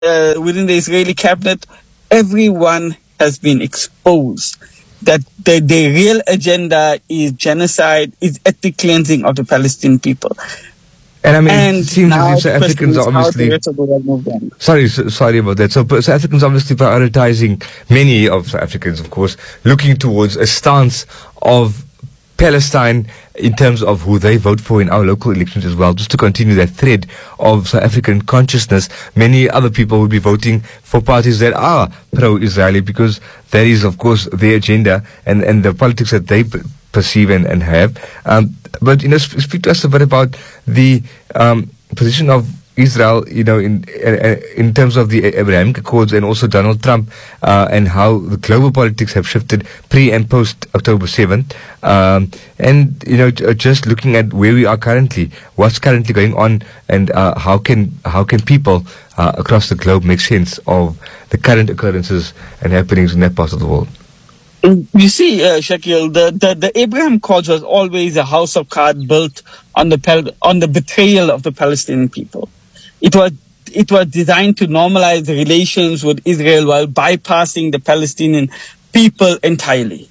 within the Israeli cabinet, everyone has been exposed that the real agenda is genocide, is ethnic cleansing of the Palestinian people. And I mean, And it seems now as if the South question Africans is are how obviously... the rest of the world move on. Sorry about that. So South Africans obviously prioritizing, many of South Africans, of course, looking towards a stance of Palestine in terms of who they vote for in our local elections as well. Just to continue that thread of South African consciousness, many other people will be voting for parties that are pro-Israeli because that is, of course, their agenda and the politics that they perceive and have. But, speak to us a bit about the position of Israel, in terms of the Abrahamic Accords and also Donald Trump, and how the global politics have shifted pre and post October 7th. Just looking at where we are currently, what's currently going on, and how can people across the globe make sense of the current occurrences and happenings in that part of the world? You see, Shakil, the Abraham Accords was always a house of cards built on the betrayal of the Palestinian people. It was designed to normalize the relations with Israel while bypassing the Palestinian people entirely.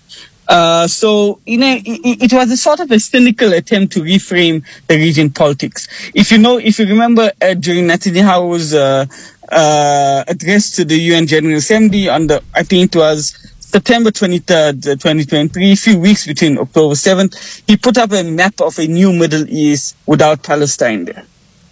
It was a sort of a cynical attempt to reframe the region politics. If you remember during Netanyahu's address to the UN General Assembly I think it was September 23rd, 2023, a few weeks between October 7th, he put up a map of a new Middle East without Palestine there.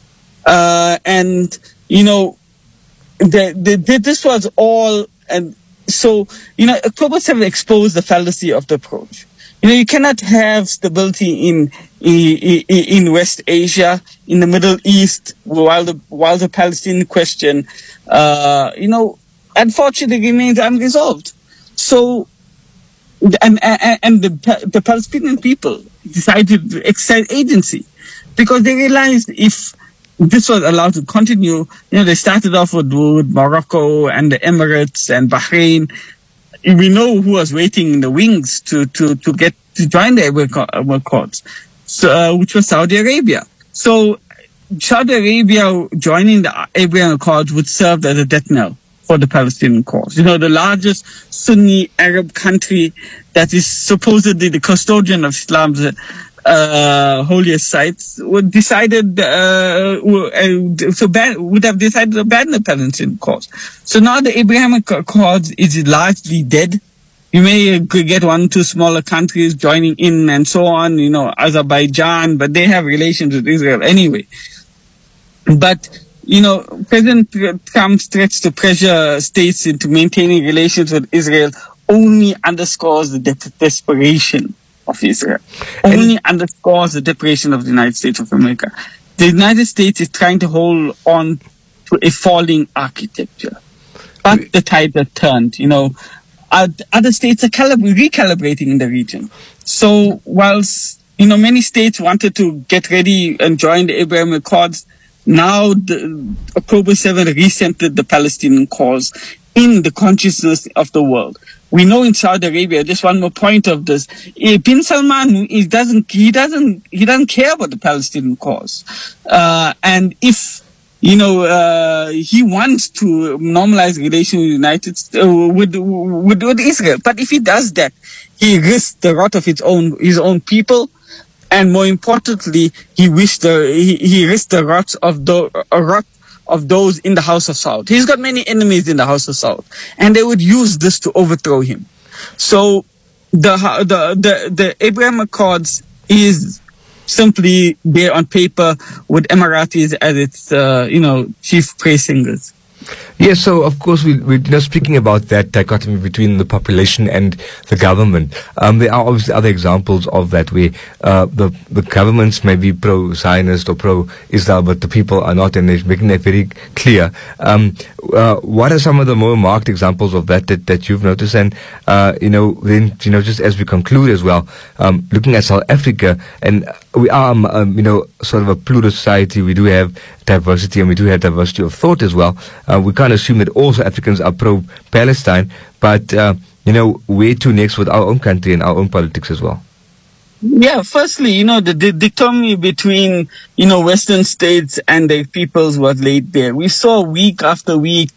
This was all, and so, October 7th exposed the fallacy of the approach. You cannot have stability in West Asia, in the Middle East, while the Palestinian question, unfortunately remains unresolved. So, and the Palestinian people decided to exercise agency because they realized if this was allowed to continue, they started off with Morocco and the Emirates and Bahrain. We know who was waiting in the wings to get to join the Abraham Accords, which was Saudi Arabia. So Saudi Arabia joining the Abraham Accords would serve as a death knell for the Palestinian cause. The largest Sunni Arab country that is supposedly the custodian of Islam's holiest sites would have decided to abandon the Palestinian cause. So now the Abrahamic Accords is largely dead. You may get one or two smaller countries joining in and so on, Azerbaijan, but they have relations with Israel anyway. But President Trump's threats to pressure states into maintaining relations with Israel only underscores the desperation of Israel. Only underscores the desperation of the United States of America. The United States is trying to hold on to a falling architecture. But the tide has turned, other states are recalibrating in the region. So whilst, many states wanted to get ready and join the Abraham Accords, now the October 7th recentered the Palestinian cause in the consciousness of the world. We know in Saudi Arabia, just one more point of this, Bin Salman, he doesn't care about the Palestinian cause. And if, he wants to normalize relations with Israel. But if he does that, he risks the wrath of his own people. And more importantly, he risked the wrath of those in the House of Saud. He's got many enemies in the House of Saud, and they would use this to overthrow him. So the Abraham Accords is simply there on paper with Emiratis as its chief praise singers. Yes, so of course we're speaking about that dichotomy between the population and the government. There are obviously other examples of that where the governments may be pro-Zionist or pro-Israel, but the people are not, and they're making that very clear. What are some of the more marked examples of that you've noticed? And then just as we conclude as well, looking at South Africa, and we are sort of a plural society. We do have diversity, and we do have diversity of thought as well. We can't assume that all South Africans are pro-Palestine, but where to next with our own country and our own politics as well? Yeah, firstly, the dichotomy between, Western states and their peoples was laid there. We saw week after week